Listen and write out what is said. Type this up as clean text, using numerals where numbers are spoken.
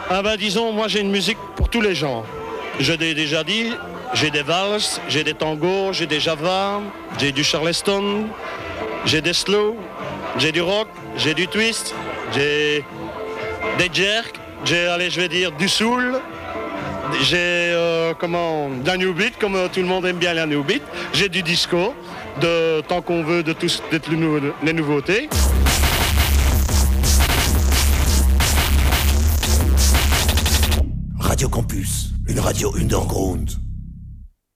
Ah ben disons, moi j'ai une musique pour tous les genres. Je l'ai déjà dit, j'ai des valses, j'ai des tangos, j'ai des java, j'ai du charleston, j'ai des slow, j'ai du rock, j'ai du twist, j'ai des jerks, j'ai, allez, je vais dire, du soul, j'ai, de la new beat, comme tout le monde aime bien la new beat, j'ai du disco, tant qu'on veut, de les nouveautés. Radio Campus, une radio underground.